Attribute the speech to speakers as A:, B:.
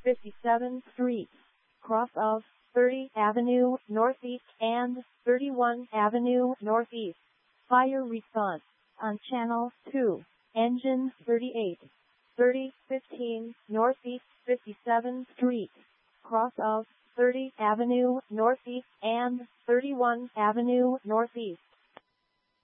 A: 57th Street, cross of 30 Avenue Northeast and 31 Avenue Northeast. Fire response on Channel 2, engine 38, 3015 Northeast 57th Street, cross of 30 Avenue Northeast and 31 Avenue Northeast.